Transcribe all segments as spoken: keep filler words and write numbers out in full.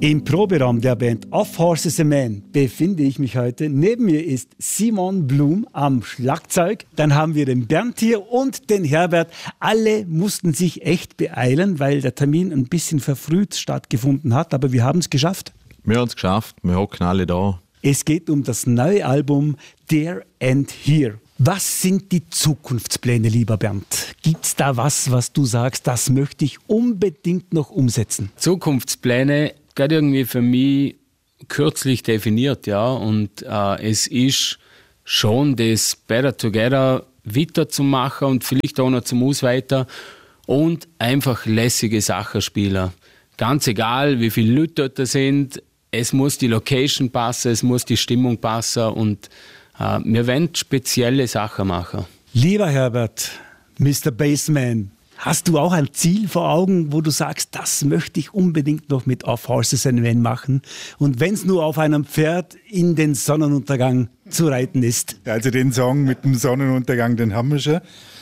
Im Proberaum der Band Off Horses and Men befinde ich mich heute. Neben mir ist Simon Blum am Schlagzeug. Dann haben wir den Bernd hier und den Herbert. Alle mussten sich echt beeilen, weil der Termin ein bisschen verfrüht stattgefunden hat. Aber wir haben es geschafft. Wir haben es geschafft. Wir hocken alle da. Es geht um das neue Album There and Here. Was sind die Zukunftspläne, lieber Bernd? Gibt es da was, was du sagst, das möchte ich unbedingt noch umsetzen? Zukunftspläne, gerade irgendwie für mich kürzlich definiert, ja. Und äh, es ist schon das Better Together weiterzumachen und vielleicht auch noch zum Ausweiter und einfach lässige Sachen spielen. Ganz egal, wie viele Leute dort sind, es muss die Location passen, es muss die Stimmung passen und äh, wir wollen spezielle Sachen machen. Lieber Herbert, Mister Bassman, hast du auch ein Ziel vor Augen, wo du sagst, das möchte ich unbedingt noch mit Off Horses and Men machen? Und wenn es nur auf einem Pferd in den Sonnenuntergang zu reiten ist. Also den Song mit dem Sonnenuntergang, den haben wir schon.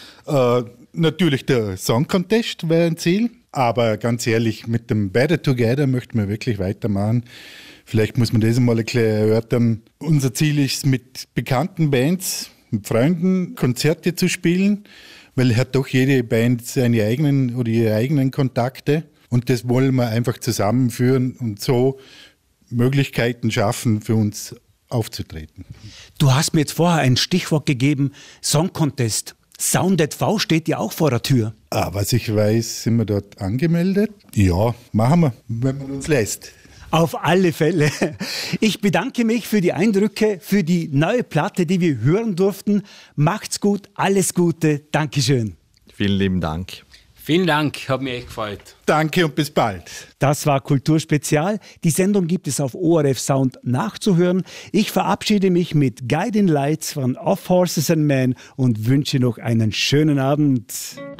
Äh, natürlich der Song Contest wäre ein Ziel. Aber ganz ehrlich, mit dem Better Together möchten wir wirklich weitermachen. Vielleicht muss man das mal ein bisschen erörtern. Unser Ziel ist, mit bekannten Bands, mit Freunden Konzerte zu spielen, weil hat doch jede Band seine eigenen oder ihre eigenen Kontakte. Und das wollen wir einfach zusammenführen und so Möglichkeiten schaffen, für uns aufzutreten. Du hast mir jetzt vorher ein Stichwort gegeben, Song Contest. Sound at V steht ja auch vor der Tür. Ah, was ich weiß, sind wir dort angemeldet. Ja, machen wir, wenn man uns lässt. Auf alle Fälle. Ich bedanke mich für die Eindrücke, für die neue Platte, die wir hören durften. Macht's gut, alles Gute, Dankeschön. Vielen lieben Dank. Vielen Dank, hat mich echt gefreut. Danke und bis bald. Das war Kulturspezial. Die Sendung gibt es auf O R F Sound nachzuhören. Ich verabschiede mich mit Guiding Lights von Off Horses and Men und wünsche noch einen schönen Abend.